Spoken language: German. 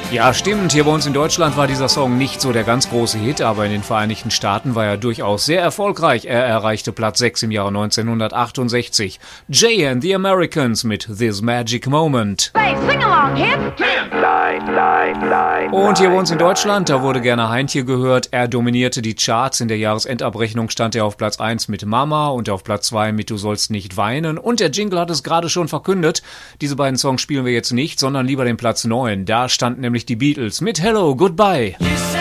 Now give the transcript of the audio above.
Ja, stimmt. Hier bei uns in Deutschland war dieser Song nicht so der ganz große Hit, aber in den Vereinigten Staaten war er durchaus sehr erfolgreich. Er erreichte Platz 6 im Jahre 1968. Jay and the Americans mit This Magic Moment. Hey, sing along, kid. 10, 9, 9, 9. Und hier bei uns in Deutschland, da wurde gerne Heintje gehört. Er dominierte die Charts. In der Jahresendabrechnung stand er auf Platz 1 mit Mama und auf Platz 2 mit Du sollst nicht weinen. Und der Jingle hat es gerade schon verkündet. Diese beiden Songs spielen wir jetzt nicht, sondern lieber den Platz 9. Da stand nämlich die Beatles mit Hello, Goodbye.